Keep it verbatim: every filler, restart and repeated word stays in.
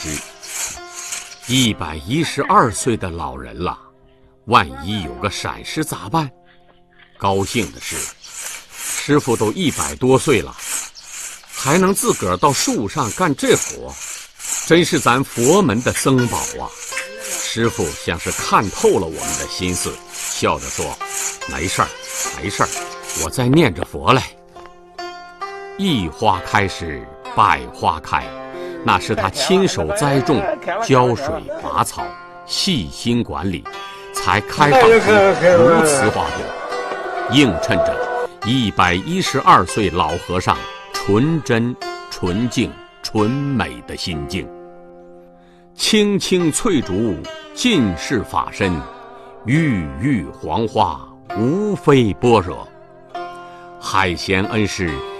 之。一百一十二岁的老人了，万一有个闪失咋办？高兴的是，师傅都一百多岁了，还能自个儿到树上干这活，真是咱佛门的僧宝啊！师傅像是看透了我们的心思，笑着说：“没事儿，没事儿，我在念着佛嘞。”一花开时，百花开，那是他亲手栽种、浇水、拔草、细心管理，才开放出如此花朵，映衬着一百一十二岁老和尚纯真、纯净、纯美的心境。青青翠竹尽是法身，郁郁黄花无非般若。海贤恩师